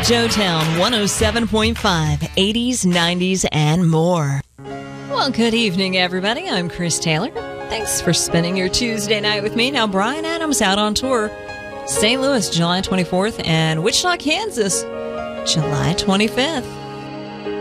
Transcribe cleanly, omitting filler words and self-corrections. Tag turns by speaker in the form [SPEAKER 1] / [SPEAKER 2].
[SPEAKER 1] Joetown 107.5, 80s, 90s, and more. Well, good evening, everybody. I'm Chris Taylor. Thanks for spending your Tuesday night with me. Now, Bryan Adams out on tour. St. Louis, July 24th, and Wichita, Kansas, July 25th.